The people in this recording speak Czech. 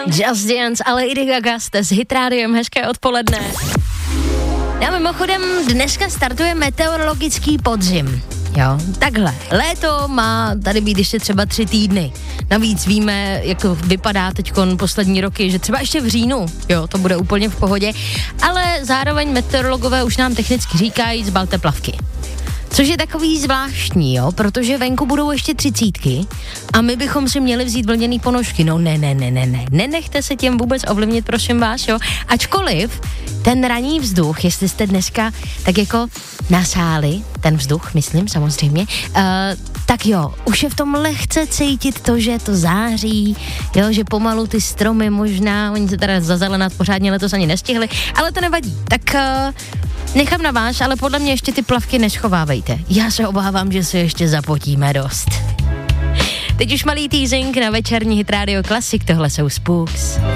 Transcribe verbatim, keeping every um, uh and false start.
Just Dance a Lady Gaga jste s Hit Rádiem, hezké odpoledne. A mimochodem dneska startuje meteorologický podzim. Jo, takhle. Léto má tady být ještě třeba tři týdny. Navíc víme, jak to vypadá teďkon poslední roky, že třeba ještě v říjnu, jo, to bude úplně v pohodě, ale zároveň meteorologové už nám technicky říkají, zbalte plavky. Což je takový zvláštní, jo, protože venku budou ještě třicítky a my bychom si měli vzít vlněný ponožky. No ne, ne, ne, ne, ne, nenechte se tím vůbec ovlivnit, prosím vás, jo. Ačkoliv ten ranní vzduch, jestli jste dneska tak jako nasáli, ten vzduch, myslím, samozřejmě, uh, tak jo, už je v tom lehce cítit to, že to září, jo, že pomalu ty stromy možná, oni se teda zazelenat pořádně letos ani nestihli, ale to nevadí, tak... Uh, Nechám na vás, ale podle mě ještě ty plavky neschovávejte. Já se obávám, že se ještě zapotíme dost. Teď už malý teasing na večerní Hit Radio Classic, tohle jsou Spooks.